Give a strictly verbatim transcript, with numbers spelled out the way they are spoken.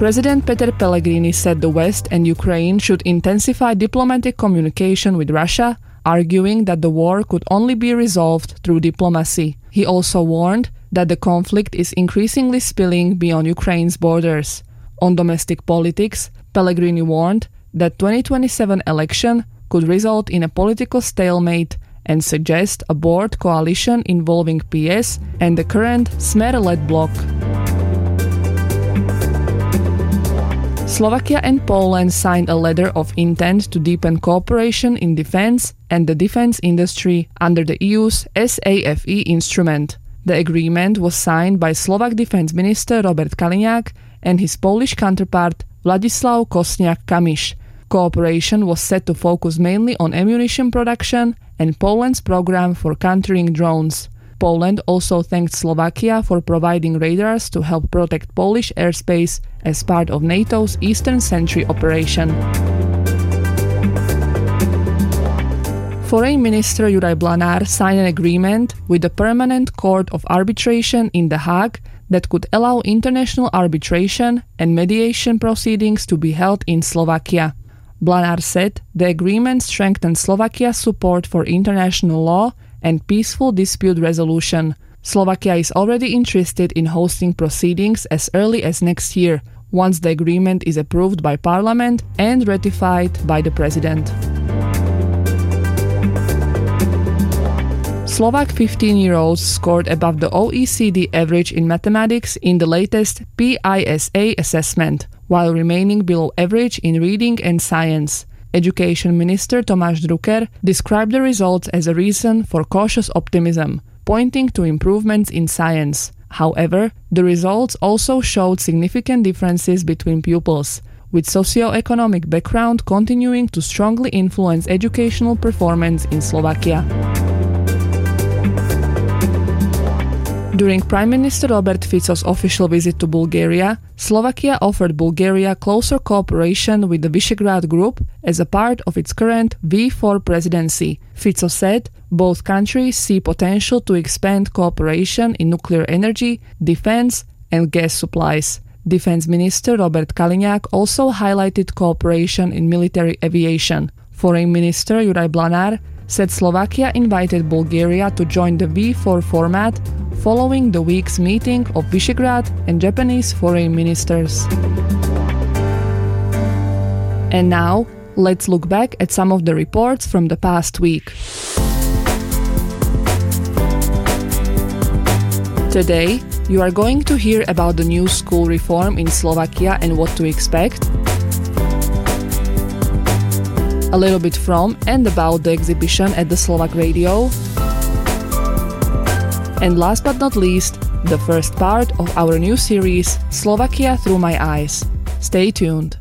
President Peter Pellegrini said the West and Ukraine should intensify diplomatic communication with Russia, arguing that the war could only be resolved through diplomacy. He also warned that the conflict is increasingly spilling beyond Ukraine's borders. On domestic politics, Pellegrini warned that twenty twenty-seven election could result in a political stalemate and suggest a broad coalition involving P S and the current Smer-led bloc. Slovakia and Poland signed a letter of intent to deepen cooperation in defense and the defense industry under the E U's S A F E instrument. The agreement was signed by Slovak Defense Minister Robert Kaliňák and his Polish counterpart Vladislav Kosniak-Kamyš. Cooperation was set to focus mainly on ammunition production and Poland's program for countering drones. Poland also thanked Slovakia for providing radars to help protect Polish airspace as part of NATO's Eastern Sentry operation. Foreign Minister Juraj Blanár signed an agreement with the Permanent Court of Arbitration in The Hague that could allow international arbitration and mediation proceedings to be held in Slovakia. Blanár said the agreement strengthens Slovakia's support for international law and peaceful dispute resolution. Slovakia is already interested in hosting proceedings as early as next year, once the agreement is approved by Parliament and ratified by the President. Slovak fifteen-year-olds scored above the O E C D average in mathematics in the latest P I S A assessment, while remaining below average in reading and science. Education Minister Tomáš Drucker described the results as a reason for cautious optimism, pointing to improvements in science. However, the results also showed significant differences between pupils, with socio-economic background continuing to strongly influence educational performance in Slovakia. During Prime Minister Robert Fico's official visit to Bulgaria, Slovakia offered Bulgaria closer cooperation with the Visegrad Group as a part of its current V four presidency. Fico said both countries see potential to expand cooperation in nuclear energy, defense, and gas supplies. Defense Minister Robert Kaliňák also highlighted cooperation in military aviation. Foreign Minister Juraj Blanár said Slovakia invited Bulgaria to join the V four format following the week's meeting of Visegrad and Japanese foreign ministers. And now, let's look back at some of the reports from the past week. Today, you are going to hear about the new school reform in Slovakia and what to expect, a little bit from and about the exhibition at the Slovak Radio, and last but not least, the first part of our new series, Slovakia Through My Eyes. Stay tuned.